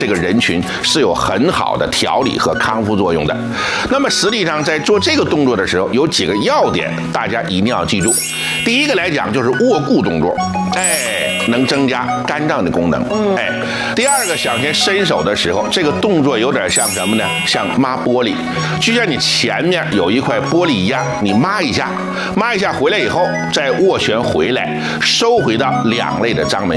这个人群是有很好的调理和康复作用的。那么实际上在做这个动作的时候，有几个要点，大家一定要记住。第一个来讲就是握固动作，能增加肝脏的功能，第二个向前伸手的时候，这个动作有点像什么呢？像抹玻璃，就像你前面有一块玻璃一样，你抹一下回来以后，再握拳回来，收回到两肋的掌门。